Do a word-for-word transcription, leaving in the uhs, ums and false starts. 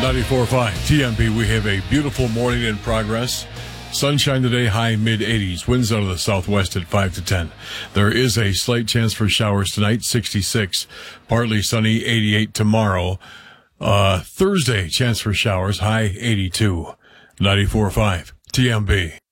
ninety-four point five T M B. We have a beautiful morning in progress. Sunshine today, high mid eighties. Winds out of the southwest at five to ten. There is a slight chance for showers tonight, sixty-six. Partly sunny, eighty-eight tomorrow. Uh, Thursday, chance for showers, high eighty-two. ninety-four point five T M B.